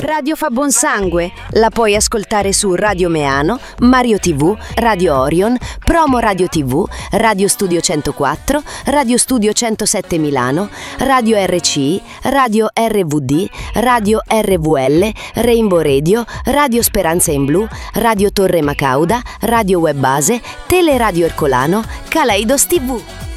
Radio fa buon sangue. La puoi ascoltare su Radio Meano, Mario TV, Radio Orion, Promo Radio TV, Radio Studio 104, Radio Studio 107 Milano, Radio RCI, Radio RVD, Radio RVL, Rainbow Radio, Radio Speranza in Blu, Radio Torre Macauda, Radio Web Base, Teleradio Ercolano, Kaleidos TV.